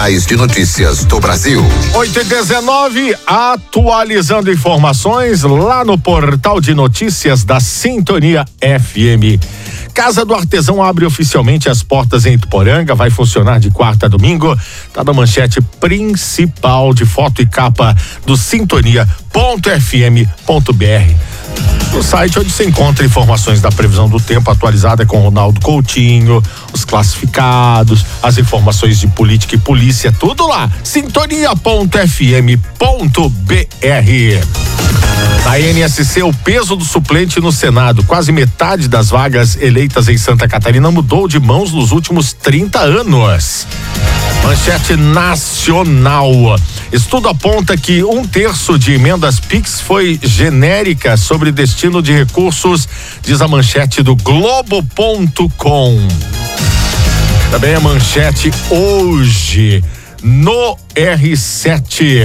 de notícias do Brasil. 8h19, atualizando informações lá no portal de notícias da Sintonia FM. Casa do Artesão abre oficialmente as portas em Ituporanga, vai funcionar de quarta a domingo. Tá na manchete principal de foto e capa do sintonia.fm.br. No site onde se encontra informações da previsão do tempo atualizada com Ronaldo Coutinho, os classificados, as informações de política e polícia, tudo lá. Sintonia.fm.br. Na NSC, o peso do suplente no Senado, quase metade das vagas eleitas em Santa Catarina mudou de mãos nos últimos 30 anos. Manchete nacional. Estudo aponta que 1/3 de emendas PIX foi genérica sobre destino de recursos, diz a manchete do Globo.com. Também a manchete hoje no R7.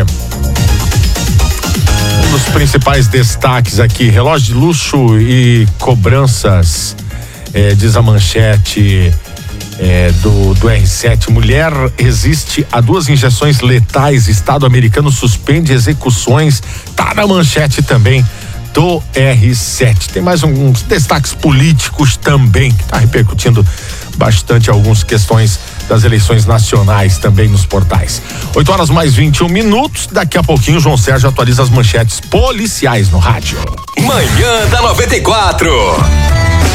Um dos principais destaques aqui, relógio de luxo e cobranças, diz a manchete do R7. Mulher resiste a 2 injeções letais, Estado americano suspende execuções, tá na manchete também do R7. Tem mais uns destaques políticos também, que tá repercutindo bastante algumas questões das eleições nacionais também nos portais. 8h mais 21. Daqui a pouquinho o João Sérgio atualiza as manchetes policiais no rádio. Manhã da 94.